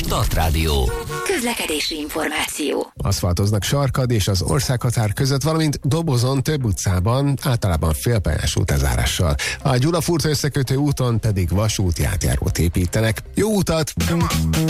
Start Rádió. Közlekedési információ. Aszfaltoznak Sarkad és az országhatár között, valamint Dobozon több utcában, általában félpályás útezárással. A Gyulafurta összekötő úton pedig vasúti átjárót építenek. Jó utat!